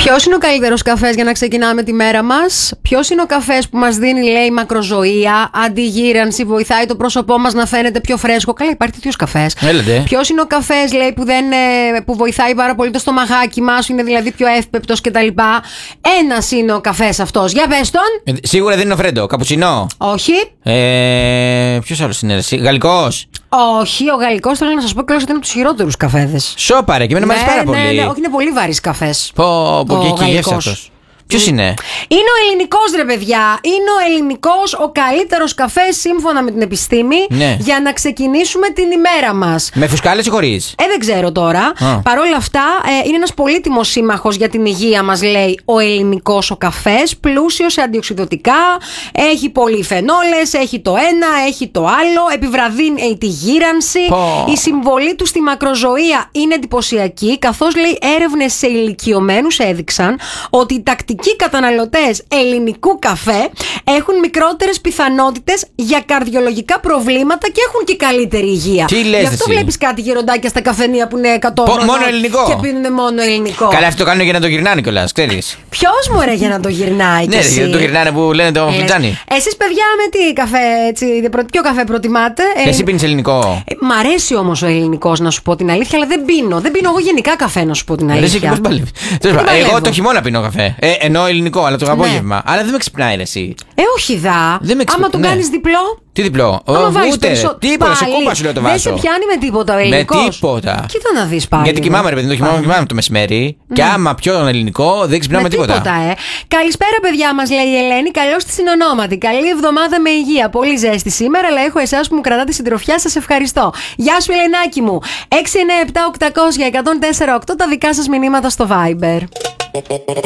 Ποιος είναι ο καλύτερος καφές για να ξεκινάμε τη μέρα μας? Ποιος είναι ο καφές που μας δίνει, λέει, μακροζωία, αντιγύρανση, βοηθάει το πρόσωπό μας να φαίνεται πιο φρέσκο? Καλά, υπάρχει τέτοιος καφές. Ποιος είναι ο καφές, λέει, που βοηθάει πάρα πολύ το στομαχάκι μας, είναι δηλαδή πιο εύπεπτος κτλ. Ένας είναι ο καφές αυτός. Για πες τον. Σίγουρα δεν είναι ο Φρέντο. Καπουτσινό. Όχι. Ποιος άλλος είναι? Γαλλικός. Όχι, ο γαλλικός θέλω να σας πω κιόλας ότι είναι από τους χειρότερους καφέδες. Σόπαρε, και εμένα μου αρέσει πάρα πολύ. Ναι, όχι, είναι πολύ βαρύς καφές. Πω, και γεύση αυτός. Ποιος είναι? Είναι ο ελληνικός, ρε παιδιά. Είναι ο ελληνικός, ο καλύτερος καφές σύμφωνα με την επιστήμη, ναι, για να ξεκινήσουμε την ημέρα μας. Με φουσκάλες ή χωρίς? Δεν ξέρω τώρα. Παρ' όλα αυτά, είναι ένας πολύτιμος σύμμαχος για την υγεία μας, λέει ο ελληνικός ο καφές. Πλούσιος σε αντιοξυδωτικά, έχει πολυφενόλες, έχει το ένα, έχει το άλλο, επιβραδύνει τη γύρανση. Η συμβολή του στη μακροζωία είναι εντυπωσιακή, καθώς, λέει, έρευνες σε ηλικιωμένους έδειξαν ότι οι τακτικοί καταναλωτές ελληνικού καφέ έχουν μικρότερες πιθανότητες για καρδιολογικά προβλήματα και έχουν και καλύτερη υγεία. Τι λες? Γι' αυτό βλέπεις κάτι γεροντάκια στα καφενεία που είναι 100 χρονών μόνο ελληνικό και πίνουν μόνο ελληνικό. Καλά, αυτό το κάνουν για να το γυρνάνε κιόλας, ξέρεις. Ποιος μωρέ για να το γυρνάει? Ναι, για να το γυρνάνε που λένε το φλιτζάνι. Εσείς, παιδιά, με τι καφέ, έτσι, ποιο καφέ προτιμάτε? Εσύ πίνεις ελληνικό? Μ' αρέσει όμως ο ελληνικός, να σου πω την αλήθεια, αλλά δεν πίνω. Δεν πίνω εγώ γενικά καφέ, να σου πω την αλήθεια. Εγώ το χειμώνα πίνω καφέ. Εννοώ ελληνικό, αλλά το απόγευμα. Αλλά δεν με ξυπνάει, εσύ. Όχι δα. Άμα τον κάνεις διπλό. Τι διπλό? Ούτε. Τίποτα, σε κούπα σου λέω το βάζω. Δεν σε πιάνει με τίποτα ο ελληνικός. Με τίποτα. Κοίτα να δεις πάλι. Γιατί κοιμάμαι, ρε παιδί, το κοιμάμαι το μεσημέρι. Και άμα πιω τον ελληνικό, δεν ξυπνάω με τίποτα. Καλησπέρα, παιδιά μας, λέει η Ελένη. Καλώς τη συνονόματη. Καλή εβδομάδα με υγεία. Πολύ ζέστη σήμερα, αλλά έχω εσάς που μου κρατάτε συντροφιά. Σας ευχαριστώ. Γεια σου, Ελενάκη μου. 697-800-1048 τα δικά σας μηνύματα στο Viber.